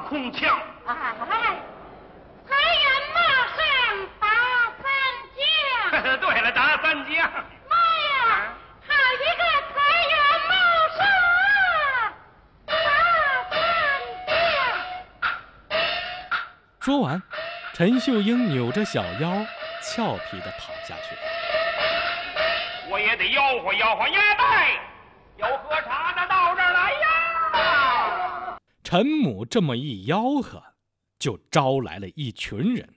空腔。 哎，财源马上打三将。 对了，打三将。 妈呀，好一个财源茂盛，打三将！ 说完，陈秀英扭着小腰，俏皮地跑下去了。 我也得吆喝吆喝呀，带有喝茶的到这儿来呀！ 陈母这么一吆喝，就招来了一群人。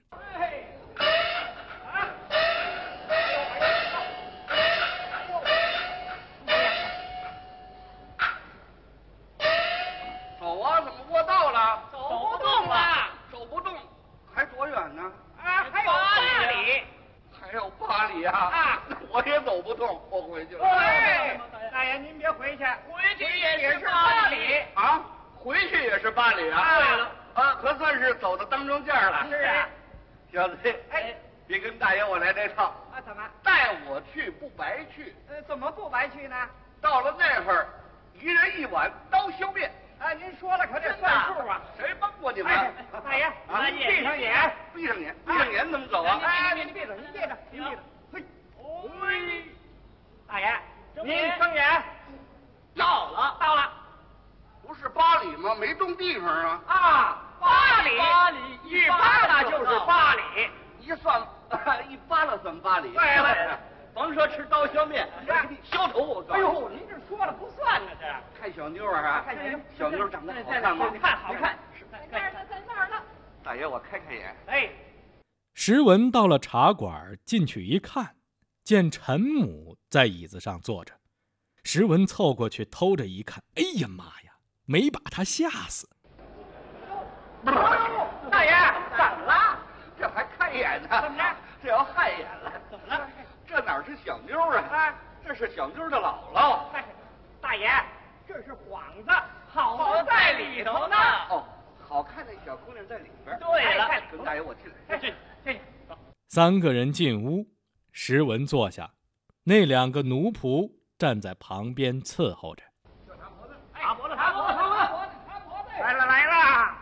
走啊，怎么过道了？ 走不动了， 走不动，还多远呢？ 啊，还有8里。 还有8里啊！ 啊， 我也走不动，我回去了。 哎，大爷您别回去，回去也是8里啊，回去也是8里啊！ 对了， 啊，可算是走到当中间了。 是啊， 小子， 哎， 别跟大爷我来这套啊，怎么？ 带我去不白去。 怎么不白去呢？ 到了那会儿，一人1碗刀削面。 啊，您说了可得算数啊！ 谁帮过你们？ 大爷，您闭上眼， 闭上眼，闭上眼怎么走啊？ 哎，您闭着，您闭着，您闭着。嘿，嘿，大爷，您睁眼。到了。 不是8里吗？没动地方啊！ 啊，8里，一扒拉就是8里， 一算一扒拉算8里。 对了， 甭说吃刀削面，我给你削头我告诉你。 哎呦，您这说了不算呢，这看小妞啊， 看小妞长得好看吗？ 看好看。 在那儿呢。 大爷，我开眼。 哎， 石文到了茶馆，进去一看，见陈母在椅子上坐着。石文凑过去偷着一看，哎呀妈呀，没把他吓死。 大爷，怎么了？ 这还开眼呢？ 怎么着？ 这要害眼了？ 怎么了？ 这哪是小妞啊？这是小妞的姥姥。 大爷，这是幌子，好在里头呢。 哦，好看的小姑娘在里边。 对了， 跟大爷我进来。 进。 3个人进屋，石文坐下，那2个奴仆站在旁边伺候着。 茶婆子，来了。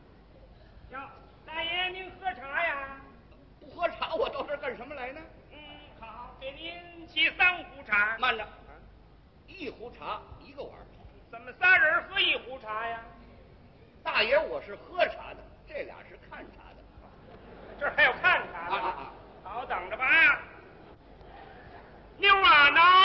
大爷您喝茶呀？ 不喝茶，我到这儿干什么来呢？ 好，给您沏3壶茶。 慢着，1壶茶1个碗。 怎么3人喝1壶茶呀？ 大爷，我是喝茶的，这俩